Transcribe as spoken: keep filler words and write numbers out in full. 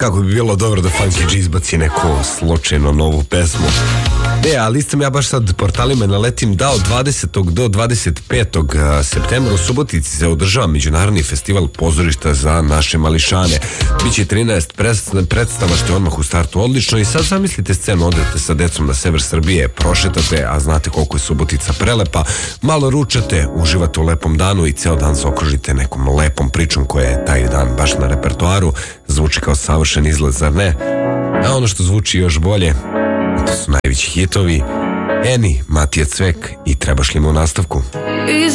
kako bi bilo dobro da Funky G izbaci neku slučajno novu pesmu. E, ali sam ja baš sad portalima naletim da od dvadesetog do dvadeset petog septembra u Subotici se održava međunarodni festival pozorišta za naše mališane. Biće trinaest predstava, što je odmah u startu odlično, i sad zamislite scenu, odete sa decom na sever Srbije, prošetate, a znate koliko je Subotica prelepa, malo ručate, uživate u lepom danu i ceo dan se okružite nekom lepom pričom koja je taj dan baš na repertoaru. Zvuči kao savršen izlet, zar ne? A ono što zvuči još bolje, to su najveći hitovi Eni, Matija Cvek i Trebaš li mu u nastavku.